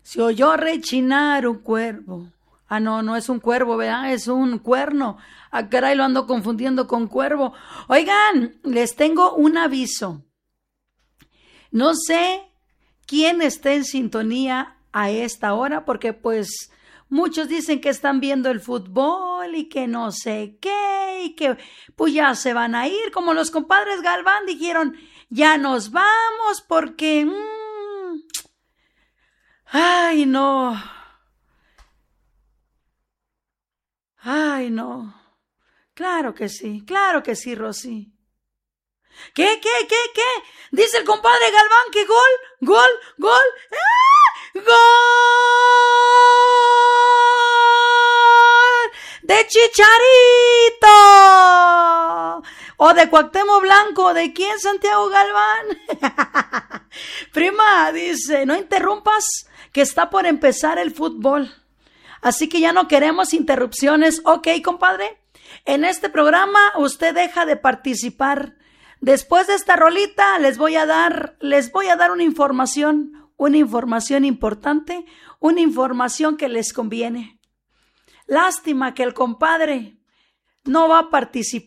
Se oyó rechinar un cuervo. Ah, no, no es un cuervo, ¿verdad? Es un cuerno. Ah, caray, lo ando confundiendo con cuervo. Oigan, les tengo un aviso. No sé quién está en sintonía a esta hora, porque pues muchos dicen que están viendo el fútbol y que no sé qué, y que pues ya se van a ir, como los compadres Galván dijeron, ya nos vamos porque... Ay, no. Ay, no. Claro que sí, Rosy. ¿Qué? Dice el compadre Galván que gol. ¡Ah! ¡Gol! ¡De Chicharito! ¿O de Cuauhtémoc Blanco? ¿De quién, Santiago Galván? Prima, dice, no interrumpas, que está por empezar el fútbol. Así que ya no queremos interrupciones. Ok, compadre. En este programa usted deja de participar. Después de esta rolita les voy a dar una información importante, una información que les conviene. Lástima que el compadre no va a participar.